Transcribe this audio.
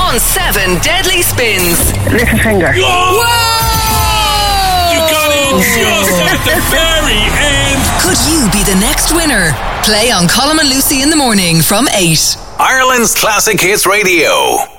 on 7 deadly spins. Little finger. Whoa! You got it just at the very end. Could you be the next winner? Play on Colm and Lucy in the morning from 8. Ireland's Classic Hits Radio.